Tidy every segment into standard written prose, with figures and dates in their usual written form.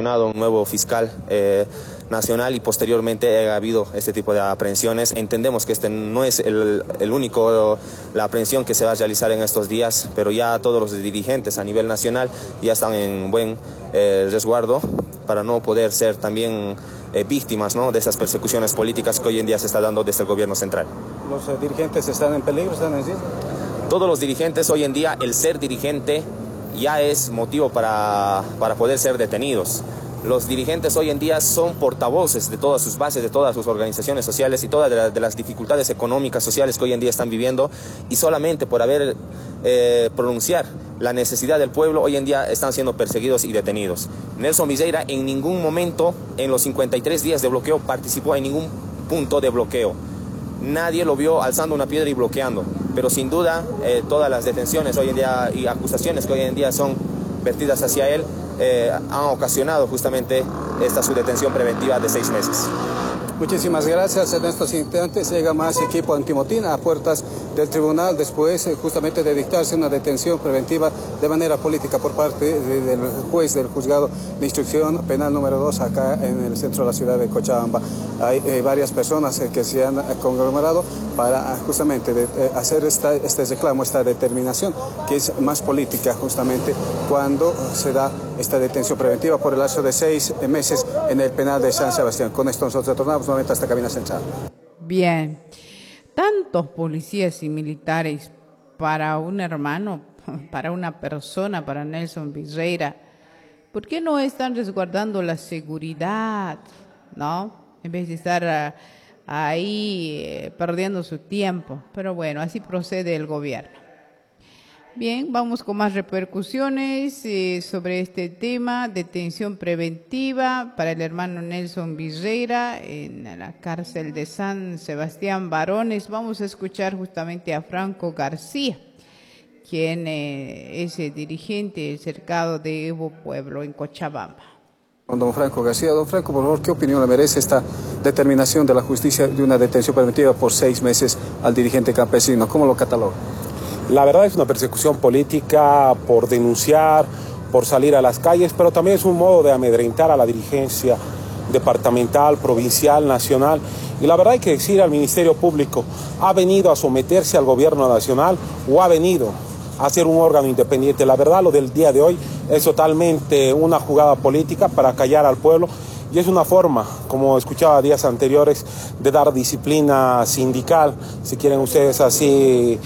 seleccionado un nuevo fiscal nacional y posteriormente ha habido este tipo de aprehensiones. Entendemos que este no es el único, la aprehensión que se va a realizar en estos días, pero ya todos los dirigentes a nivel nacional ya están en buen resguardo para no poder ser también víctimas, ¿no?, de esas persecuciones políticas que hoy en día se está dando desde el gobierno central. ¿Los dirigentes están en peligro, están en riesgo? Todos los dirigentes hoy en día, el ser dirigente ya es motivo para poder ser detenidos. Los dirigentes hoy en día son portavoces de todas sus bases, de todas sus organizaciones sociales y todas de las dificultades económicas, sociales que hoy en día están viviendo, y solamente por haber pronunciar la necesidad del pueblo, hoy en día están siendo perseguidos y detenidos. Nelson Viseira en ningún momento en los 53 días de bloqueo participó en ningún punto de bloqueo. Nadie lo vio alzando una piedra y bloqueando, pero sin duda todas las detenciones hoy en día y acusaciones que hoy en día son vertidas hacia él han ocasionado justamente su detención preventiva de 6 meses. Muchísimas gracias. En estos instantes llega más equipo antimotín a puertas del tribunal después justamente de dictarse una detención preventiva de manera política por parte del juez del juzgado de instrucción penal número 2 acá en el centro de la ciudad de Cochabamba. Hay varias personas que se han conglomerado para justamente hacer este reclamo, esta determinación que es más política justamente cuando se da esta detención preventiva por el lapso de 6 meses en el penal de San Sebastián. Con esto nosotros retornamos nuevamente a esta cabina central. Bien, tantos policías y militares para un hermano, para una persona, para Nelson Viseira, ¿por qué no están resguardando la seguridad, no? En vez de estar ahí perdiendo su tiempo. Pero bueno, así procede el gobierno. Bien, vamos con más repercusiones sobre este tema, detención preventiva para el hermano Nelson Viseira en la cárcel de San Sebastián Barones. Vamos a escuchar justamente a Franco García, quien es el dirigente del cercado de Evo Pueblo en Cochabamba. Don Franco García. Don Franco, por favor, ¿qué opinión le merece esta determinación de la justicia de una detención preventiva por 6 meses al dirigente campesino? ¿Cómo lo cataloga? La verdad es una persecución política por denunciar, por salir a las calles, pero también es un modo de amedrentar a la dirigencia departamental, provincial, nacional. Y la verdad hay que decir al Ministerio Público, ¿ha venido a someterse al gobierno nacional o ha venido a ser un órgano independiente? La verdad, lo del día de hoy es totalmente una jugada política para callar al pueblo. Y es una forma, como escuchaba días anteriores, de dar disciplina sindical, si quieren ustedes así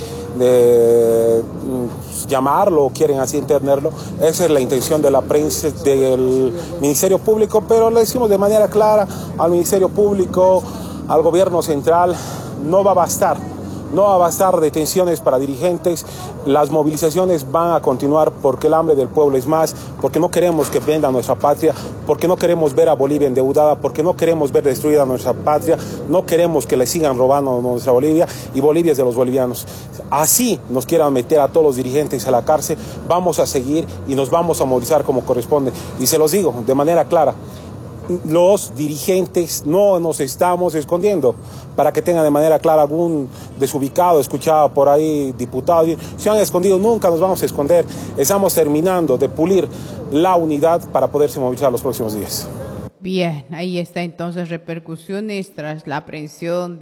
de llamarlo o quieren así entenderlo. Esa es la intención de la prensa, del Ministerio Público, pero le decimos de manera clara al Ministerio Público, al gobierno central, no va a bastar detenciones para dirigentes. Las movilizaciones van a continuar porque el hambre del pueblo es más, porque no queremos que venda nuestra patria, porque no queremos ver a Bolivia endeudada, porque no queremos ver destruida nuestra patria, no queremos que le sigan robando nuestra Bolivia, y Bolivia es de los bolivianos. Así nos quieran meter a todos los dirigentes a la cárcel, vamos a seguir y nos vamos a movilizar como corresponde. Y se los digo de manera clara, los dirigentes no nos estamos escondiendo, para que tengan de manera clara. Algún desubicado escuchaba por ahí diputados, se han escondido, nunca nos vamos a esconder. Estamos terminando de pulir la unidad para poderse movilizar los próximos días. Bien, ahí está entonces repercusiones tras la aprehensión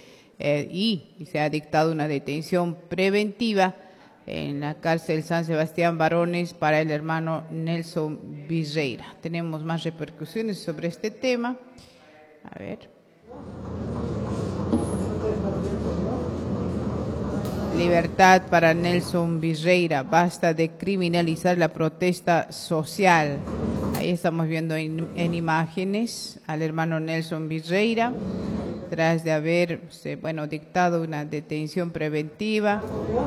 y se ha dictado una detención preventiva en la cárcel San Sebastián Barones para el hermano Nelson Viseira. Tenemos más repercusiones sobre este tema. A ver. Libertad para Nelson Viseira. Basta de criminalizar la protesta social. Ahí estamos viendo en imágenes al hermano Nelson Viseira, tras de haber dictado una detención preventiva.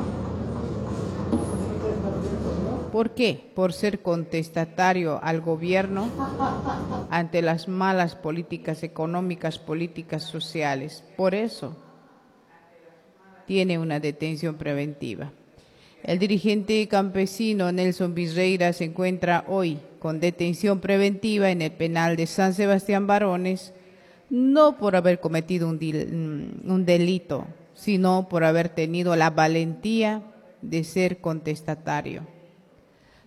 ¿Por qué? Por ser contestatario al gobierno ante las malas políticas económicas, políticas sociales. Por eso tiene una detención preventiva. El dirigente campesino Nelson Viseira se encuentra hoy con detención preventiva en el penal de San Sebastián Barones, no por haber cometido un delito, sino por haber tenido la valentía de ser contestatario.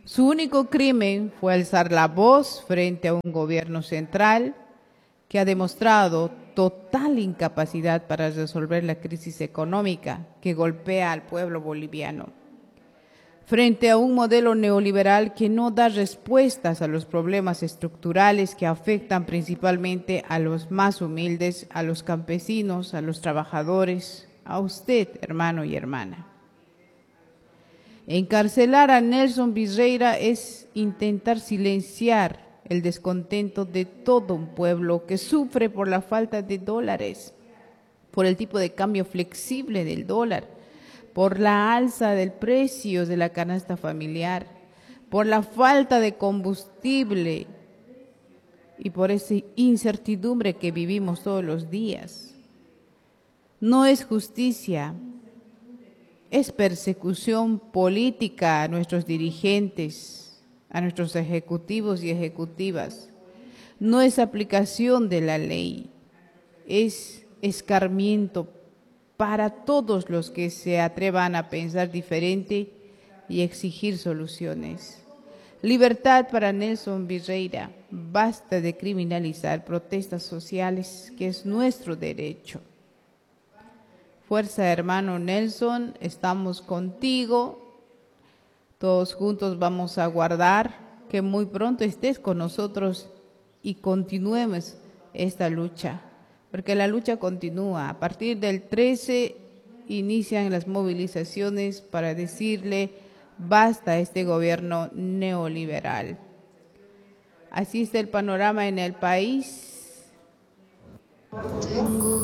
Su único crimen fue alzar la voz frente a un gobierno central que ha demostrado total incapacidad para resolver la crisis económica que golpea al pueblo boliviano. Frente a un modelo neoliberal que no da respuestas a los problemas estructurales que afectan principalmente a los más humildes, a los campesinos, a los trabajadores, a usted, hermano y hermana. Encarcelar a Nelson Virreira es intentar silenciar el descontento de todo un pueblo que sufre por la falta de dólares, por el tipo de cambio flexible del dólar, por la alza del precio de la canasta familiar, por la falta de combustible y por esa incertidumbre que vivimos todos los días. No es justicia, es persecución política a nuestros dirigentes, a nuestros ejecutivos y ejecutivas. No es aplicación de la ley, es escarmiento para todos los que se atrevan a pensar diferente y exigir soluciones. Libertad para Nelson Virreira. Basta de criminalizar protestas sociales, que es nuestro derecho. Fuerza, hermano Nelson, estamos contigo. Todos juntos vamos a guardar que muy pronto estés con nosotros y continuemos esta lucha. Porque la lucha continúa. A partir del 13 inician las movilizaciones para decirle basta a este gobierno neoliberal. Así está el panorama en el país.